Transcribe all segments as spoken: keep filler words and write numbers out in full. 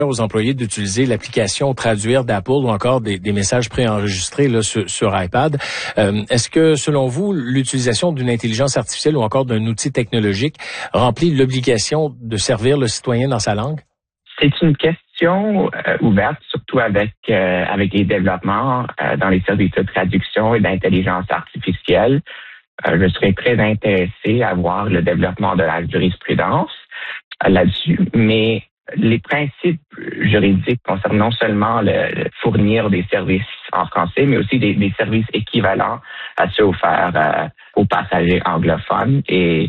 aux employés d'utiliser l'application Traduire d'Apple ou encore des, des messages préenregistrés là, sur, sur iPad. Euh, est-ce que, selon vous, l'utilisation d'une intelligence artificielle ou encore d'un outil technologique remplit l'obligation de servir le citoyen dans sa langue? C'est une question euh, ouverte, surtout avec euh, avec les développements euh, dans les services de traduction et d'intelligence artificielle. Euh, je serais très intéressé à voir le développement de la jurisprudence euh, là-dessus, mais les principes juridiques concernent non seulement le, le fournir des services en français, mais aussi des, des services équivalents à ceux offerts euh, aux passagers anglophones. Et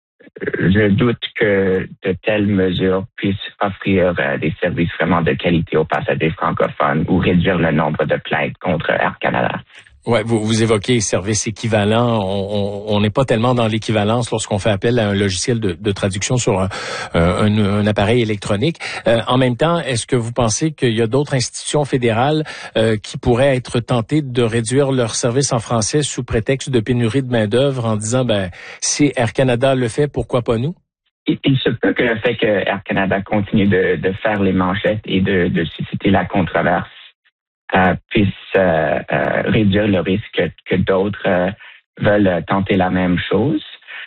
je doute que de telles mesures puissent offrir euh, des services vraiment de qualité aux passagers francophones ou réduire le nombre de plaintes contre Air Canada. Ouais, vous, vous évoquez service équivalent. On n'est pas tellement dans l'équivalence lorsqu'on fait appel à un logiciel de, de traduction sur un, un, un appareil électronique. Euh, en même temps, est-ce que vous pensez qu'il y a d'autres institutions fédérales euh, qui pourraient être tentées de réduire leurs services en français sous prétexte de pénurie de main-d'œuvre en disant, ben, si Air Canada le fait, pourquoi pas nous? Il, il se peut que le fait que Air Canada continue de, de faire les manchettes et de, de susciter la controverse Euh, puisse euh, euh, réduire le risque que, que d'autres euh, veulent tenter la même chose.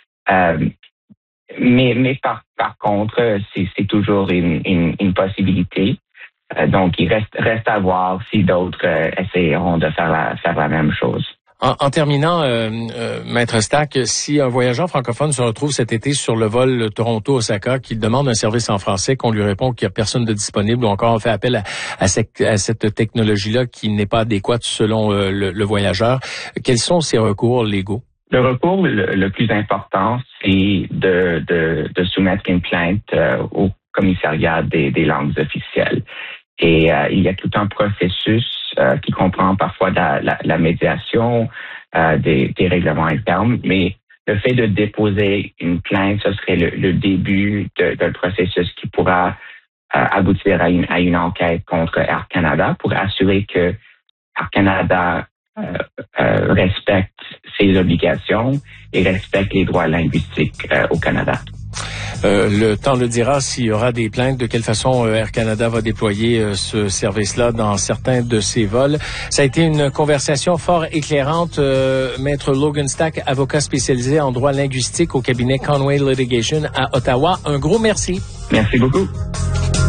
Euh, mais mais par, par contre, c'est, c'est toujours une, une, une possibilité. Euh, donc, il reste, reste à voir si d'autres euh, essayeront de faire la, faire la même chose. En, en terminant, euh, euh, Maître Stack, si un voyageur francophone se retrouve cet été sur le vol Toronto-Osaka, qu'il demande un service en français, qu'on lui répond qu'il n'y a personne de disponible, ou encore on fait appel à, à, cette, à cette technologie-là qui n'est pas adéquate selon euh, le, le voyageur, quels sont ces recours légaux? Le recours le, le plus important, c'est de, de, de soumettre une plainte euh, au commissariat des, des langues officielles. Et euh, il y a tout un processus euh, qui comprend parfois la, la, la médiation, euh, des, des règlements internes, mais le fait de déposer une plainte, ce serait le, le début de, d'un processus qui pourra euh, aboutir à une, à une enquête contre Air Canada pour assurer que Air Canada euh, euh, respecte ses obligations et respecte les droits linguistiques euh, au Canada. Euh, le temps le dira s'il y aura des plaintes, de quelle façon euh, Air Canada va déployer euh, ce service-là dans certains de ses vols. Ça a été une conversation fort éclairante. Euh, Maître Logan Stack, avocat spécialisé en droit linguistique au cabinet Conway Litigation à Ottawa. Un gros merci. Merci beaucoup.